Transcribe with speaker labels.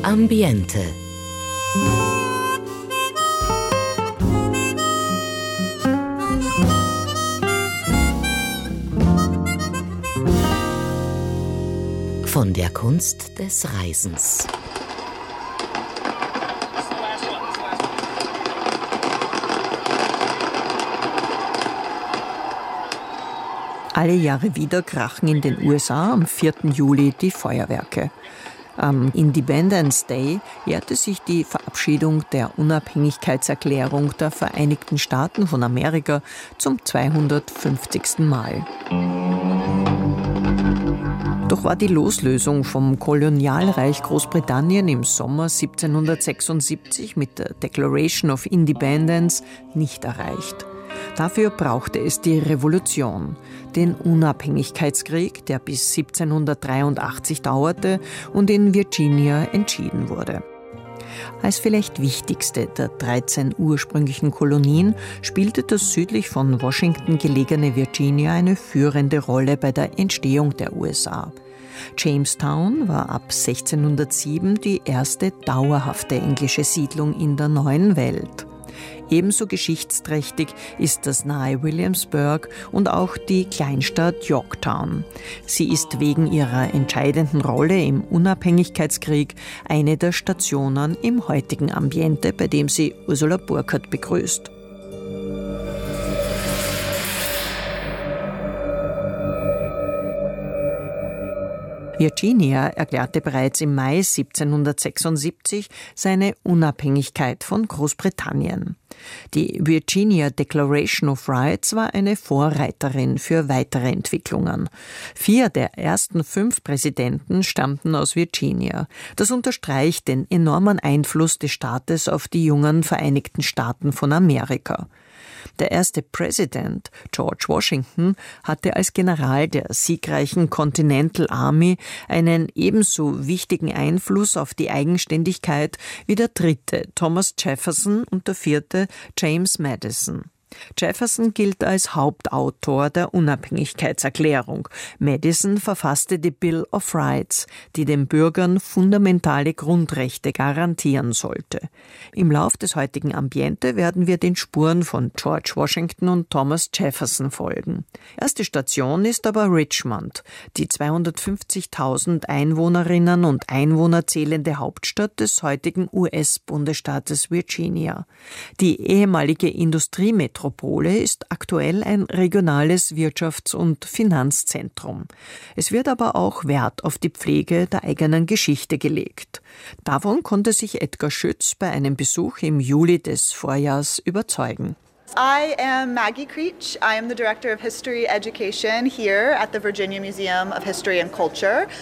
Speaker 1: Ambiente. Von der Kunst des Reisens.
Speaker 2: Alle Jahre wieder krachen in den USA am 4. Juli die Feuerwerke. Am Independence Day jährte sich die Verabschiedung der Unabhängigkeitserklärung der Vereinigten Staaten von Amerika zum 250. Mal. Doch war die Loslösung vom Kolonialreich Großbritannien im Sommer 1776 mit der Declaration of Independence nicht erreicht. Dafür brauchte es die Revolution, den Unabhängigkeitskrieg, der bis 1783 dauerte und in Virginia entschieden wurde. Als vielleicht wichtigste der 13 ursprünglichen Kolonien spielte das südlich von Washington gelegene Virginia eine führende Rolle bei der Entstehung der USA. Jamestown war ab 1607 die erste dauerhafte englische Siedlung in der neuen Welt. Ebenso geschichtsträchtig ist das nahe Williamsburg und auch die Kleinstadt Yorktown. Sie ist wegen ihrer entscheidenden Rolle im Unabhängigkeitskrieg eine der Stationen im heutigen Ambiente, bei dem sie Ursula Burkhardt begrüßt. Virginia erklärte bereits im Mai 1776 seine Unabhängigkeit von Großbritannien. Die Virginia Declaration of Rights war eine Vorreiterin für weitere Entwicklungen. 4 der ersten 5 Präsidenten stammten aus Virginia. Das unterstreicht den enormen Einfluss des Staates auf die jungen Vereinigten Staaten von Amerika. Der erste Präsident, George Washington, hatte als General der siegreichen Continental Army einen ebenso wichtigen Einfluss auf die Eigenständigkeit wie der dritte, Thomas Jefferson, und der vierte, James Madison. Jefferson gilt als Hauptautor der Unabhängigkeitserklärung. Madison verfasste die Bill of Rights, die den Bürgern fundamentale Grundrechte garantieren sollte. Im Lauf des heutigen Ambiente werden wir den Spuren von George Washington und Thomas Jefferson folgen. Erste Station ist aber Richmond, die 250.000 Einwohnerinnen und Einwohner zählende Hauptstadt des heutigen US-Bundesstaates Virginia. Die ehemalige Industriemetropole ist aktuell ein regionales Wirtschafts- und Finanzzentrum. Es wird aber auch Wert auf die Pflege der eigenen Geschichte gelegt. Davon konnte sich Edgar Schütz bei einem Besuch im Juli des Vorjahrs überzeugen.
Speaker 3: I am Maggie Creech. I am the Director of History Education here at the Virginia Museum of History and Culture.